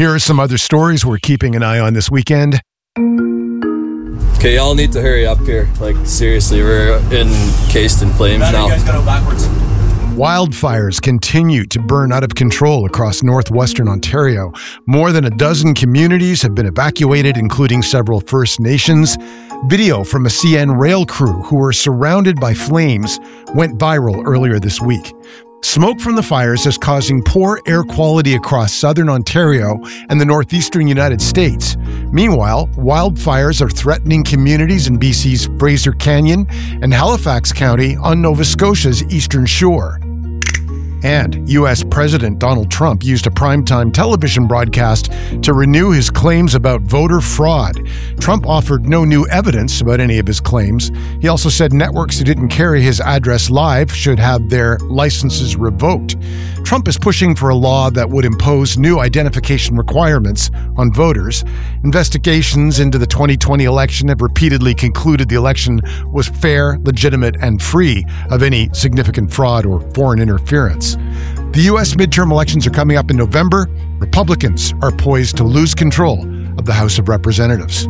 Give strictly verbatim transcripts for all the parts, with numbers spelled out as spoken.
Here are some other stories we're keeping an eye on this weekend. Okay, y'all need to hurry up here. Like, seriously, we're encased in flames now. You guys gotta go backwards. Wildfires continue to burn out of control across northwestern Ontario. More than a dozen communities have been evacuated, including several First Nations. Video from a C N rail crew who were surrounded by flames went viral earlier this week. Smoke from the fires is causing poor air quality across southern Ontario and the northeastern United States. Meanwhile, wildfires are threatening communities in B C's Fraser Canyon and Halifax County on Nova Scotia's eastern shore. And U S President Donald Trump used a primetime television broadcast to renew his claims about voter fraud. Trump offered no new evidence about any of his claims. He also said networks who didn't carry his address live should have their licenses revoked. Trump is pushing for a law that would impose new identification requirements on voters. Investigations into the twenty twenty election have repeatedly concluded the election was fair, legitimate, and free of any significant fraud or foreign interference. The U S midterm elections are coming up in November. Republicans are poised to lose control of the House of Representatives.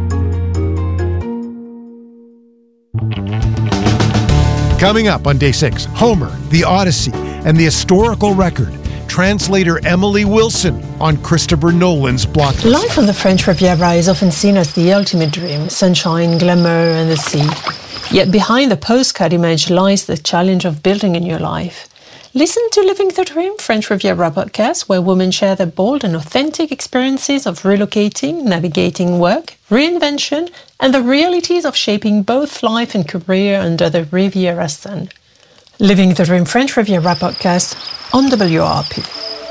Coming up on Day six, Homer, the Odyssey, and the historical record. Translator Emily Wilson on Christopher Nolan's blockbuster. Life on the French Riviera is often seen as the ultimate dream, sunshine, glamour, and the sea. Yet behind the postcard image lies the challenge of building a new life. Listen to Living the Dream French Riviera podcast, where women share their bold and authentic experiences of relocating, navigating work, reinvention, and the realities of shaping both life and career under the Riviera sun. Living the Dream French Riviera podcast on W R P.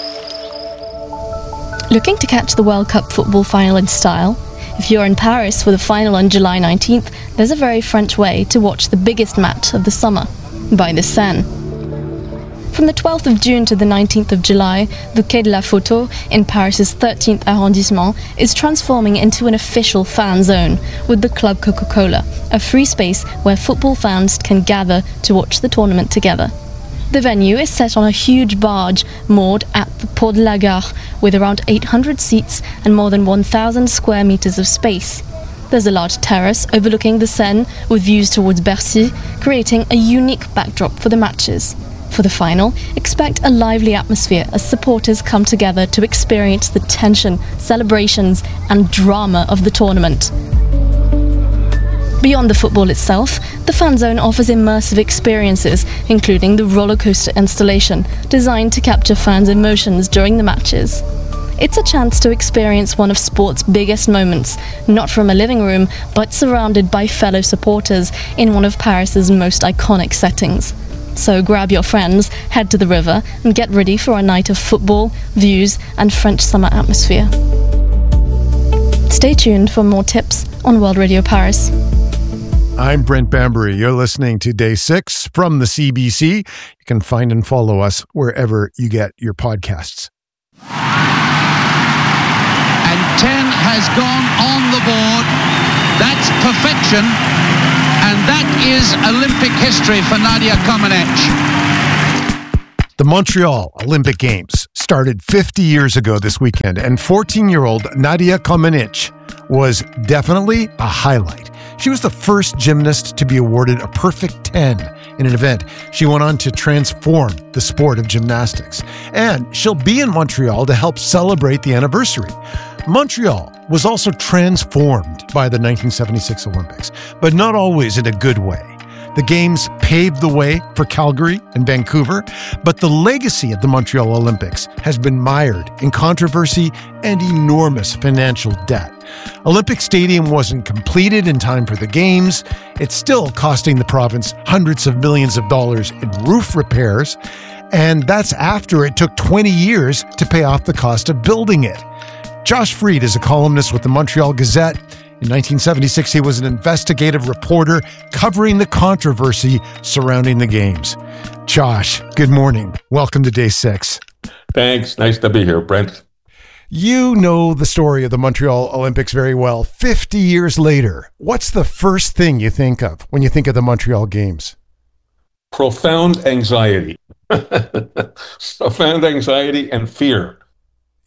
Looking to catch the World Cup football final in style? If you're in Paris for the final on July nineteenth, there's a very French way to watch the biggest match of the summer, by the Seine. From the twelfth of June to the nineteenth of July, the Quai de la Photo in Paris's thirteenth arrondissement is transforming into an official fan zone with the Club Coca-Cola, a free space where football fans can gather to watch the tournament together. The venue is set on a huge barge moored at the Port de la Gare with around eight hundred seats and more than one thousand square meters of space. There's a large terrace overlooking the Seine with views towards Bercy, creating a unique backdrop for the matches. For the final, expect a lively atmosphere as supporters come together to experience the tension, celebrations, and drama of the tournament. Beyond the football itself, the fan zone offers immersive experiences, including the roller coaster installation, designed to capture fans' emotions during the matches. It's a chance to experience one of sport's biggest moments, not from a living room, but surrounded by fellow supporters in one of Paris's most iconic settings. So grab your friends, head to the river, and get ready for a night of football, views, and French summer atmosphere. Stay tuned for more tips on World Radio Paris. I'm Brent Bambury. You're listening to Day six from the C B C. You can find and follow us wherever you get your podcasts. And ten has gone on the board. That's perfection. And that is Olympic history for Nadia Comaneci. The Montreal Olympic Games started fifty years ago this weekend, and fourteen-year-old Nadia Comaneci was definitely a highlight. She was the first gymnast to be awarded a perfect ten in an event. She went on to transform the sport of gymnastics, and she'll be in Montreal to help celebrate the anniversary. Montreal was also transformed by the nineteen seventy-six Olympics, but not always in a good way. The Games paved the way for Calgary and Vancouver, but the legacy of the Montreal Olympics has been mired in controversy and enormous financial debt. Olympic Stadium wasn't completed in time for the Games. It's still costing the province hundreds of millions of dollars in roof repairs, and that's after it took twenty years to pay off the cost of building it. Josh Freed is a columnist with the Montreal Gazette. In nineteen seventy-six, he was an investigative reporter covering the controversy surrounding the Games. Josh, good morning. Welcome to Day six. Thanks. Nice to be here, Brent. You know the story of the Montreal Olympics very well. fifty years later, what's the first thing you think of when you think of the Montreal Games? Profound anxiety. Profound anxiety and fear.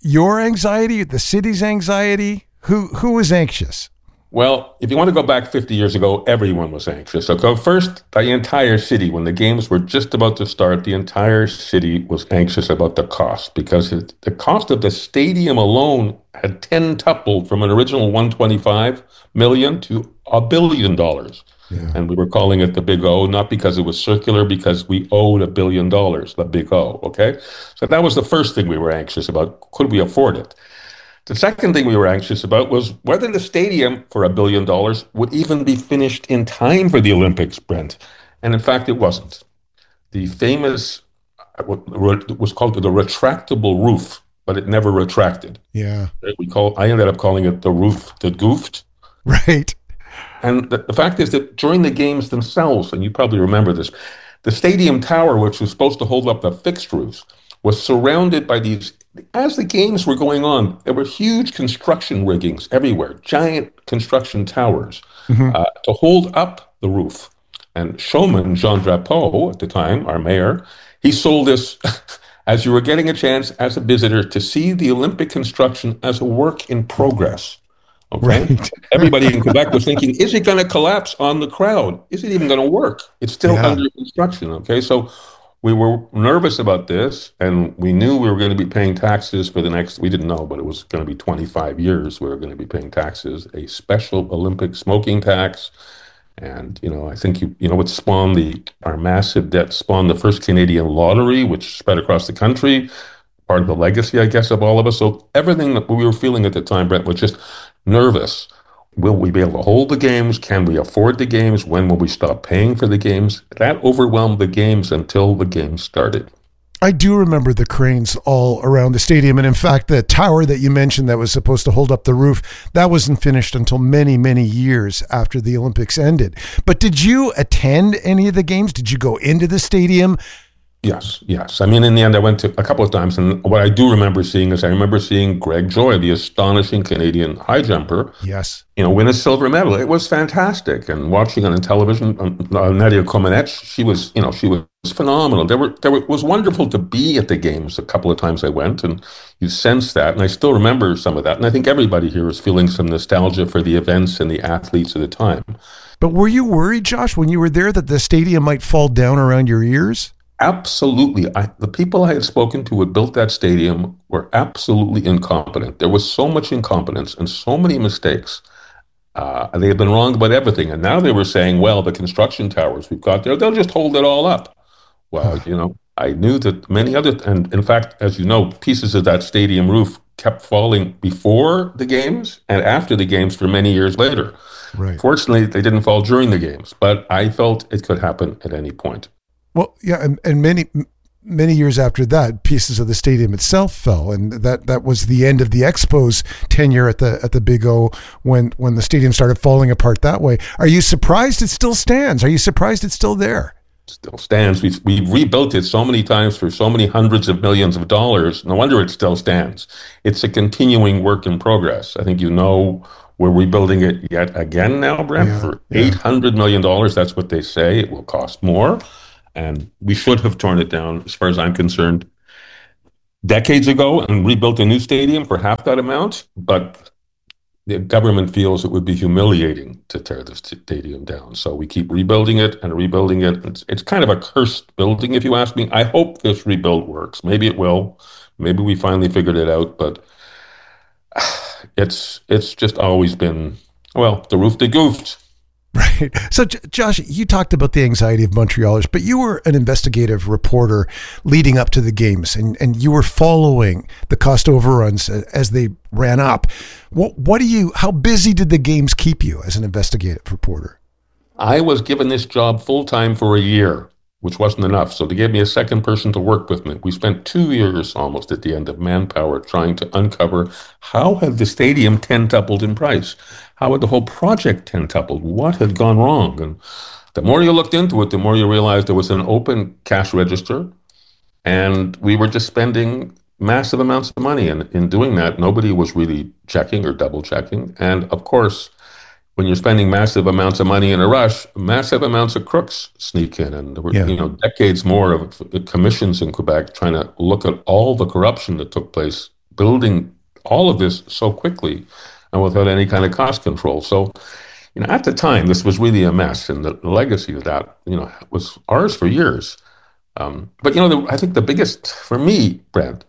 your anxiety, the city's anxiety? Who who was anxious? Well, if you want to go back fifty years ago, everyone was anxious. So go first, the entire city, when the games were just about to start, the entire city was anxious about the cost because it, the cost of the stadium alone had ten-tupled from an original one hundred twenty-five million dollars to a billion dollars. Yeah. And we were calling it the Big O, not because it was circular, because we owed a billion dollars, the Big O, okay? So that was the first thing we were anxious about. Could we afford it? The second thing we were anxious about was whether the stadium for a billion dollars would even be finished in time for the Olympics, Brent. And in fact, it wasn't. The famous, what was called the retractable roof, but it never retracted. Yeah. We call. I ended up calling it the roof that goofed. Right. And the, the fact is that during the games themselves, and you probably remember this, the stadium tower, which was supposed to hold up the fixed roofs, was surrounded by these. As the games were going on, there were huge construction riggings everywhere, giant construction towers mm-hmm. uh, to hold up the roof. And showman Jean Drapeau, at the time, our mayor, he sold this as you were getting a chance as a visitor to see the Olympic construction as a work in progress. Okay, right. Everybody in Quebec was thinking, is it going to collapse on the crowd? Is it even going to work? It's still yeah. under construction. Okay, so we were nervous about this, and we knew we were going to be paying taxes for the next, we didn't know, but it was going to be twenty-five years. We were going to be paying taxes, a special Olympic smoking tax. And, you know, I think, you you know, what spawned the, our massive debt spawned the first Canadian lottery, which spread across the country, part of the legacy, I guess, of all of us. So everything that we were feeling at the time, Brent, was just nervous. Will we be able to hold the games? Can we afford the games? When will we stop paying for the games? That overwhelmed the games until the games started. I do remember the cranes all around the stadium. And in fact, the tower that you mentioned that was supposed to hold up the roof, that wasn't finished until many, many years after the Olympics ended. But did you attend any of the games? Did you go into the stadium? Yes, yes. I mean, in the end, I went to a couple of times, and what I do remember seeing is I remember seeing Greg Joy, the astonishing Canadian high jumper, yes, you know, win a silver medal. It was fantastic, and watching on television, uh, Nadia Comaneci, she was, you know, she was phenomenal. There were, there were, it was wonderful to be at the games. A couple of times I went, and you sense that, and I still remember some of that. And I think everybody here is feeling some nostalgia for the events and the athletes of the time. But were you worried, Josh, when you were there, that the stadium might fall down around your ears? Absolutely. I, the people I had spoken to who had built that stadium were absolutely incompetent. There was so much incompetence and so many mistakes. Uh, they had been wrong about everything. And now they were saying, well, the construction towers we've got there, they'll just hold it all up. Well, you know, I knew that many other, and in fact, as you know, pieces of that stadium roof kept falling before the games and after the games for many years later. Right. Fortunately, they didn't fall during the games, but I felt it could happen at any point. Well, yeah, and, and many many years after that, pieces of the stadium itself fell, and that, that was the end of the Expos tenure at the at the Big O when when the stadium started falling apart that way. Are you surprised it still stands? Are you surprised it's still there? Still stands. We've we've rebuilt it so many times for so many hundreds of millions of dollars. No wonder it still stands. It's a continuing work in progress. I think you know. We're rebuilding it yet again now, Brent, yeah, for eight hundred million dollars. That's what they say. It will cost more. And we should have torn it down, as far as I'm concerned, decades ago and rebuilt a new stadium for half that amount. But the government feels it would be humiliating to tear the stadium down. So we keep rebuilding it and rebuilding it. It's, it's kind of a cursed building, if you ask me. I hope this rebuild works. Maybe it will. Maybe we finally figured it out. But it's it's just always been, well, the roof that goofed. Right. So, J- Josh, you talked about the anxiety of Montrealers, but you were an investigative reporter leading up to the games, and, and you were following the cost overruns as they ran up. What, what do you? How busy did the games keep you as an investigative reporter? I was given this job full time for a year, which wasn't enough. So they gave me a second person to work with me. We spent two years almost at the end of manpower trying to uncover how had the stadium ten-tupled in price. How had the whole project ten-tupled? What had gone wrong? And the more you looked into it, the more you realized there was an open cash register, and we were just spending massive amounts of money. And in doing that, nobody was really checking or double checking. And of course, when you're spending massive amounts of money in a rush, massive amounts of crooks sneak in. And there were yeah. you know, decades more of commissions in Quebec trying to look at all the corruption that took place building all of this so quickly and without any kind of cost control. So, you know, at the time, this was really a mess, and the legacy of that, you know, was ours for years. Um, but, you know, the, I think the biggest, for me, Brent,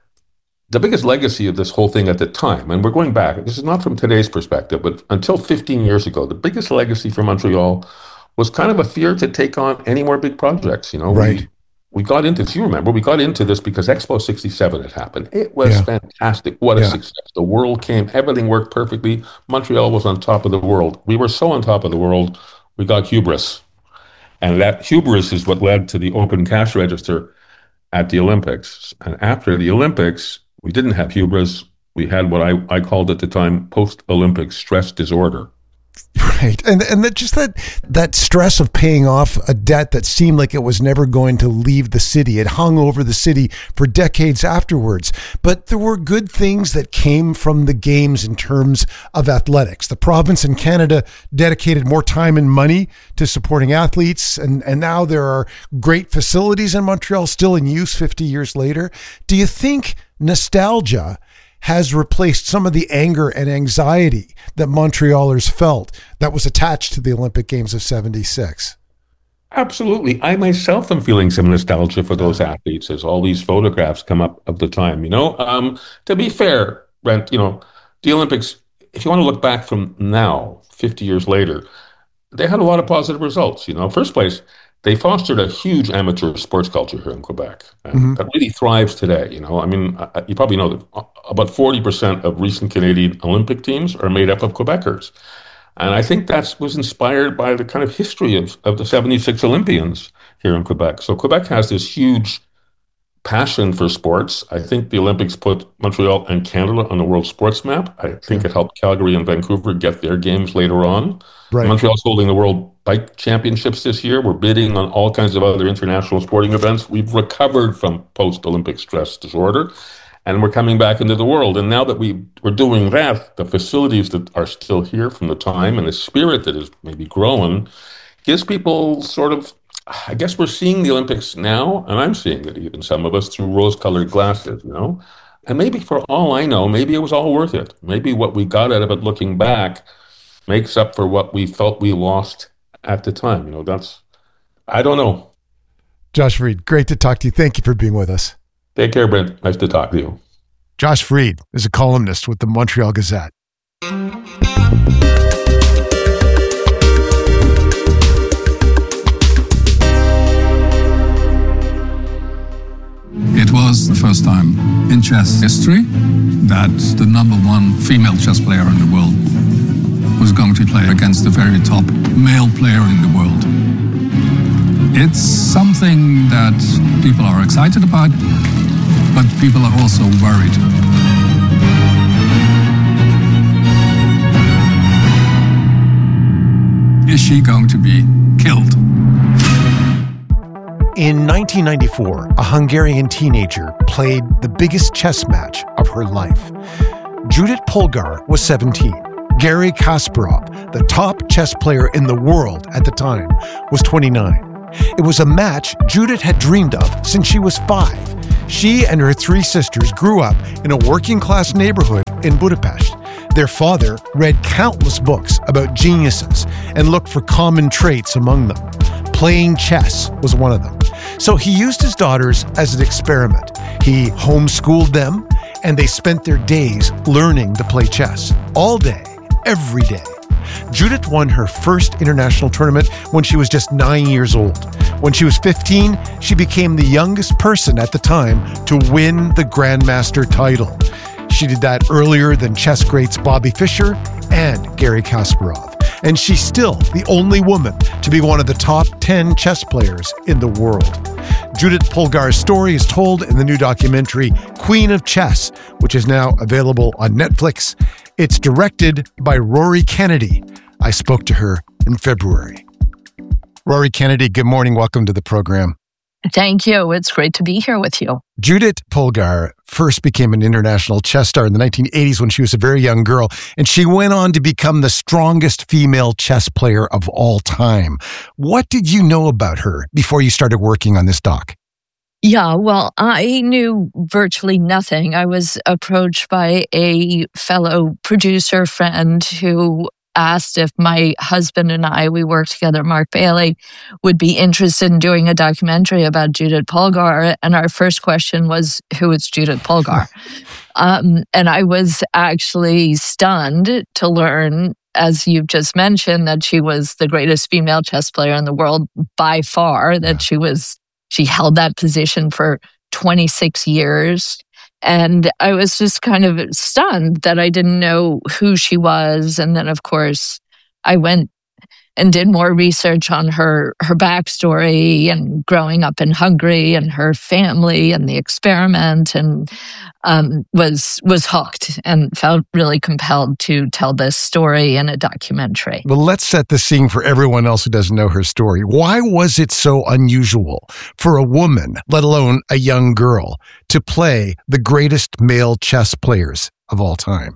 the biggest legacy of this whole thing at the time, and we're going back, this is not from today's perspective, but until fifteen years ago, the biggest legacy for Montreal was kind of a fear to take on any more big projects. You know, right. we, we got into, if you remember, we got into this because Expo sixty-seven had happened. It was yeah. fantastic. What a yeah. success. The world came, everything worked perfectly. Montreal was on top of the world. We were so on top of the world, we got hubris. And that hubris is what led to the open cash register at the Olympics. And after the Olympics, we didn't have hubris. We had what I, I called at the time post-Olympic stress disorder. Right. And and that just that that stress of paying off a debt that seemed like it was never going to leave the city. It hung over the city for decades afterwards. But there were good things that came from the games in terms of athletics. The province in Canada dedicated more time and money to supporting athletes. And, and now there are great facilities in Montreal still in use fifty years later. Do you think nostalgia has replaced some of the anger and anxiety that Montrealers felt that was attached to the Olympic Games of seventy-six? Absolutely. I myself am feeling some nostalgia for those athletes as all these photographs come up of the time, you know. Um, to be fair, Brent, you know, the Olympics, if you want to look back from now, fifty years later, they had a lot of positive results, you know. First place, they fostered a huge amateur sports culture here in Quebec, and mm-hmm. that really thrives today. You know, I mean, you probably know that about forty percent of recent Canadian Olympic teams are made up of Quebecers. And I think that was inspired by the kind of history of, of the seventy-six Olympians here in Quebec. So Quebec has this huge passion for sports. I think the Olympics put Montreal and Canada on the world sports map. I think it helped Calgary and Vancouver get their games later on. Right. Montreal's holding the World Bike Championships this year. We're bidding on all kinds of other international sporting events. We've recovered from post-Olympic stress disorder, and we're coming back into the world. And now that we, we're doing that, the facilities that are still here from the time and the spirit that is maybe growing gives people sort of, I guess we're seeing the Olympics now, and I'm seeing it, even some of us, through rose-colored glasses, you know? And maybe for all I know, maybe it was all worth it. Maybe what we got out of it looking back makes up for what we felt we lost at the time. You know, that's, I don't know. Josh Freed, great to talk to you. Thank you for being with us. Take care, Brent. Nice to talk to you. Josh Freed is a columnist with the Montreal Gazette. It was the first time in chess history that the number one female chess player in the world was going to play against the very top male player in the world. It's something that people are excited about, but people are also worried. Is she going to be killed? In nineteen ninety-four, a Hungarian teenager played the biggest chess match of her life. Judith Polgar was seventeen. Garry Kasparov, the top chess player in the world at the time, was twenty-nine. It was a match Judith had dreamed of since she was five. She and her three sisters grew up in a working-class neighborhood in Budapest. Their father read countless books about geniuses and looked for common traits among them. Playing chess was one of them. So he used his daughters as an experiment. He homeschooled them, and they spent their days learning to play chess. All day, every day. Judith won her first international tournament when she was just nine years old. When she was fifteen, she became the youngest person at the time to win the Grandmaster title. She did that earlier than chess greats Bobby Fischer and Garry Kasparov. And she's still the only woman to be one of the top ten chess players in the world. Judith Polgar's story is told in the new documentary Queen of Chess, which is now available on Netflix. It's directed by Rory Kennedy. I spoke to her in February. Rory Kennedy, good morning. Welcome to the program. Thank you. It's great to be here with you. Judith Polgar first became an international chess star in the nineteen eighties when she was a very young girl, and she went on to become the strongest female chess player of all time. What did you know about her before you started working on this doc? Yeah, well, I knew virtually nothing. I was approached by a fellow producer friend who asked if my husband and I, we worked together, Mark Bailey, would be interested in doing a documentary about Judith Polgar. And our first question was, who is Judith Polgar? um, and I was actually stunned to learn, as you've just mentioned, that she was the greatest female chess player in the world by far, that she was She held that position for twenty-six years. And I was just kind of stunned that I didn't know who she was. And then, of course, I went and did more research on her, her backstory and growing up in Hungary and her family and the experiment, and um, was was hooked and felt really compelled to tell this story in a documentary. Well, let's set the scene for everyone else who doesn't know her story. Why was it so unusual for a woman, let alone a young girl, to play the greatest male chess players of all time?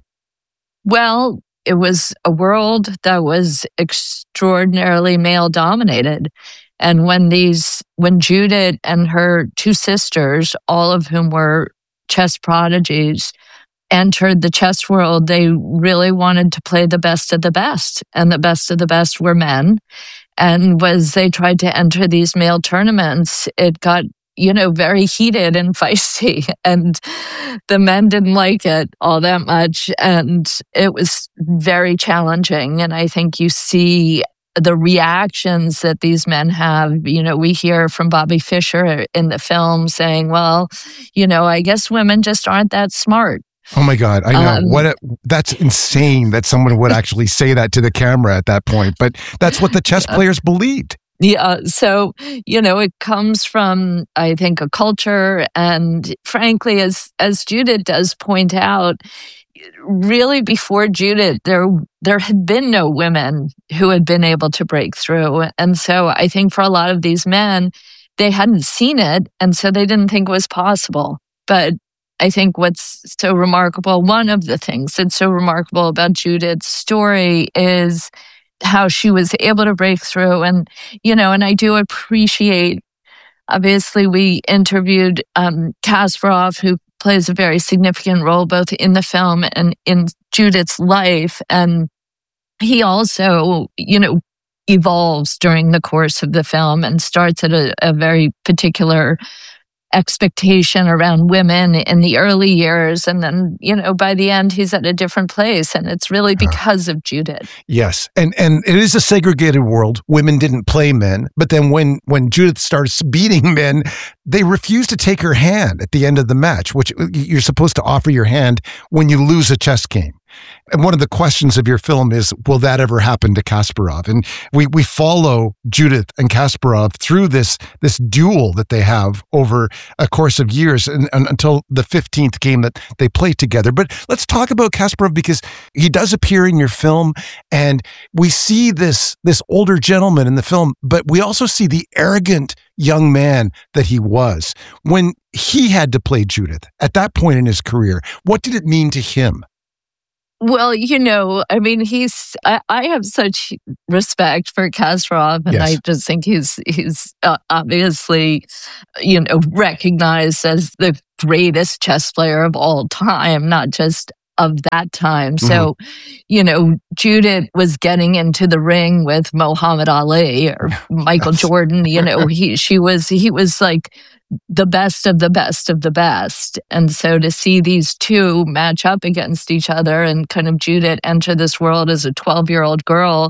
Well, it was a world that was extraordinarily male dominated. And when these, when Judith and her two sisters, all of whom were chess prodigies, entered the chess world, they really wanted to play the best of the best. And the best of the best were men. And as they tried to enter these male tournaments, it got, you know, very heated and feisty, and the men didn't like it all that much, and it was very challenging. And I think you see the reactions that these men have. You know, we hear from Bobby Fischer in the film saying, well, you know, I guess women just aren't that smart. Oh my God, I know. Um, what a, that's insane that someone would actually say that to the camera at that point, but that's what the chess players believed. Yeah, so, you know, it comes from, I think, a culture. And frankly, as as Judith does point out, really before Judith, there there had been no women who had been able to break through. And so I think for a lot of these men, they hadn't seen it, and so they didn't think it was possible. But I think what's so remarkable, one of the things that's so remarkable about Judith's story is how she was able to break through. And, you know, and I do appreciate, obviously, we interviewed um, Kasparov, who plays a very significant role both in the film and in Judith's life. And he also, you know, evolves during the course of the film and starts at a, a very particular expectation around women in the early years. And then, you know, by the end, he's at a different place. And it's really because of Judith. Yes. And and it is a segregated world. Women didn't play men. But then when, when Judith starts beating men, they refuse to take her hand at the end of the match, which you're supposed to offer your hand when you lose a chess game. And one of the questions of your film is, will that ever happen to Kasparov? And we, we follow Judith and Kasparov through this, this duel that they have over a course of years and, and until the fifteenth game that they play together. But let's talk about Kasparov, because he does appear in your film, and we see this, this older gentleman in the film, but we also see the arrogant young man that he was when he had to play Judith at that point in his career. What did it mean to him? Well, you know, I mean, he's, I, I have such respect for Kasparov, and yes. I just think he's, he's uh, obviously, you know, recognized as the greatest chess player of all time, not just of that time. Mm-hmm. So, you know, Judith was getting into the ring with Muhammad Ali or Michael Jordan, you know, he, she was, he was like the best of the best of the best. And so to see these two match up against each other, and kind of Judith enter this world as a twelve-year-old girl,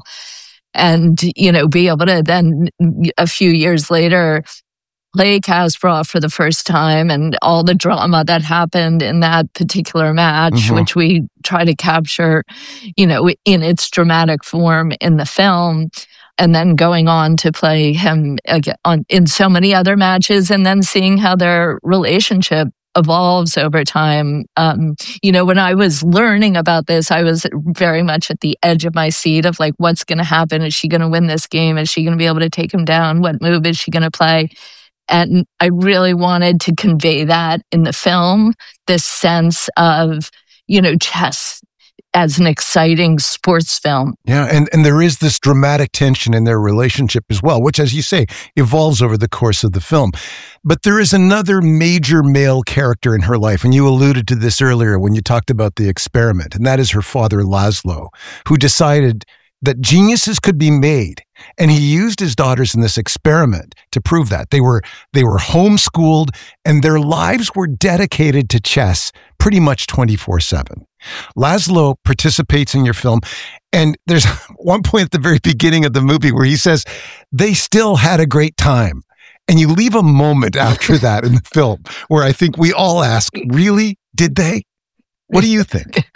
and, you know, be able to then a few years later play Kasparov for the first time, and all the drama that happened in that particular match, mm-hmm. which we try to capture, you know, in its dramatic form in the film. And then going on to play him again on, in so many other matches, and then seeing how their relationship evolves over time. Um, you know, when I was learning about this, I was very much at the edge of my seat of like, what's going to happen? Is she going to win this game? Is she going to be able to take him down? What move is she going to play? And I really wanted to convey that in the film, this sense of, you know, chess as an exciting sports film. Yeah, and, and there is this dramatic tension in their relationship as well, which, as you say, evolves over the course of the film. But there is another major male character in her life, and you alluded to this earlier when you talked about The Experiment, and that is her father, Laszlo, who decided that geniuses could be made. And he used his daughters in this experiment to prove that. They were they were homeschooled, and their lives were dedicated to chess pretty much twenty-four seven. Laszlo participates in your film, and there's one point at the very beginning of the movie where he says, they still had a great time. And you leave a moment after that in the film where I think we all ask, really? Did they? What do you think?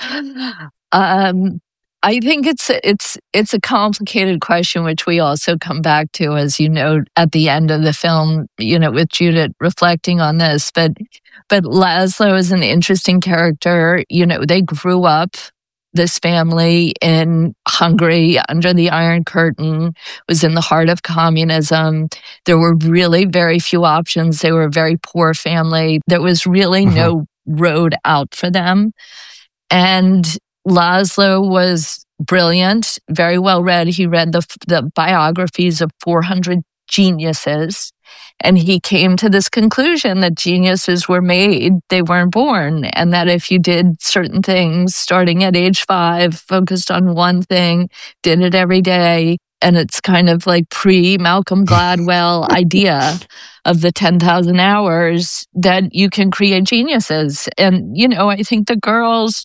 um I think it's it's it's a complicated question, which we also come back to, as you know, at the end of the film, you know, with Judith reflecting on this. But but Laszlo is an interesting character. You know, they grew up, this family, in Hungary under the Iron Curtain, was in the heart of communism. There were really very few options. They were a very poor family. There was really mm-hmm. no road out for them. And Laszlo was brilliant, very well read. He read the the biographies of four hundred geniuses, and he came to this conclusion that geniuses were made, they weren't born, and that if you did certain things starting at age five, focused on one thing, did it every day, and it's kind of like pre-Malcolm Gladwell idea of the ten thousand hours, that you can create geniuses. And, you know, I think the girls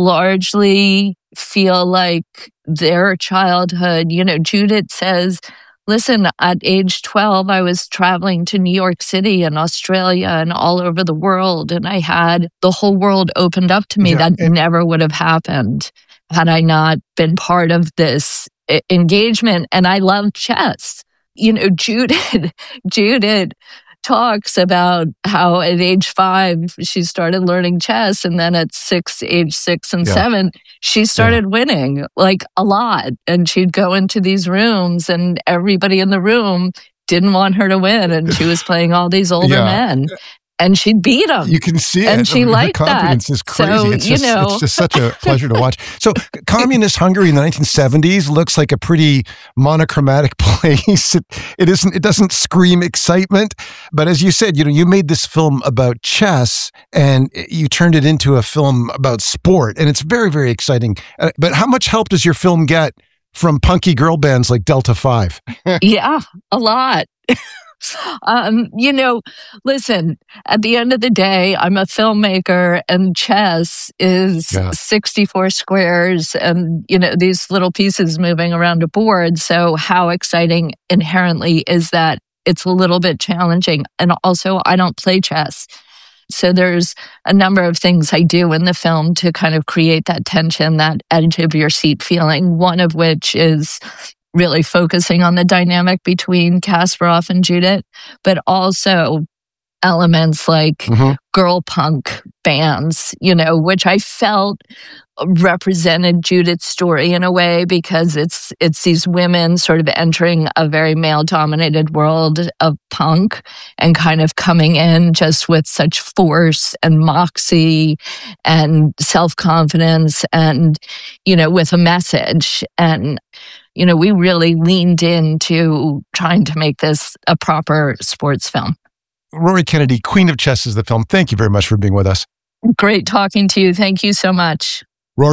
largely feel like their childhood, you know, Judith says, listen, at age twelve, I was traveling to New York City and Australia and all over the world, and I had the whole world opened up to me. Yeah, that it- never would have happened had I not been part of this engagement. And I love chess. You know, Judith, Judith talks about how at age five, she started learning chess. And then at six, age six and yeah. seven, she started yeah. winning like a lot. And she'd go into these rooms and everybody in the room didn't want her to win. And she was playing all these older yeah. men. And she'd beat them. You can see it. And she I mean, liked the confidence that. is crazy. So, it's, you just, know. it's just such a pleasure to watch. So communist Hungary in the nineteen seventies looks like a pretty monochromatic place. It, it isn't. It doesn't scream excitement. But as you said, you know, you made this film about chess and you turned it into a film about sport. And it's very, very exciting. Uh, but how much help does your film get from punky girl bands like Delta Five? Yeah, a lot. Um, you know, listen, at the end of the day, I'm a filmmaker and chess is yeah. sixty-four squares and, you know, these little pieces moving around a board. So how exciting inherently is that? It's a little bit challenging. And also, I don't play chess. So there's a number of things I do in the film to kind of create that tension, that edge of your seat feeling, one of which is really focusing on the dynamic between Kasparov and Judith, but also elements like mm-hmm. girl punk bands, you know, which I felt represented Judith's story in a way, because it's it's these women sort of entering a very male-dominated world of punk and kind of coming in just with such force and moxie and self-confidence and, you know, with a message. And you know, we really leaned into trying to make this a proper sports film. Rory Kennedy, Queen of Chess is the film. Thank you very much for being with us. Great talking to you. Thank you so much.